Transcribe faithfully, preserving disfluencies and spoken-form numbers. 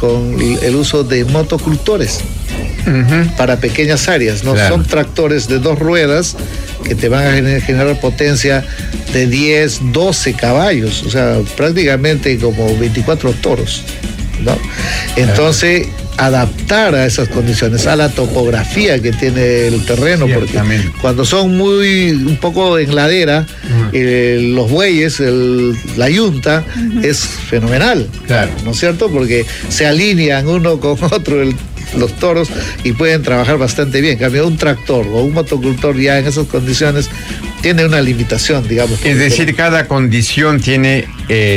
con el uso de motocultores. Uh-huh. Para pequeñas áreas, ¿no? Claro. Son tractores de dos ruedas que te van a generar, generar potencia de diez, doce caballos, o sea, prácticamente como veinticuatro toros, ¿no? Entonces, adaptar a esas condiciones, a la topografía que tiene el terreno, porque cuando son muy, un poco en ladera, uh-huh. eh, los bueyes, el, la yunta, uh-huh. es fenomenal, claro. ¿no es cierto? Porque se alinean uno con otro, el los toros, y pueden trabajar bastante bien. En cambio, un tractor o un motocultor ya en esas condiciones tiene una limitación, digamos. Es decir, cada condición tiene eh,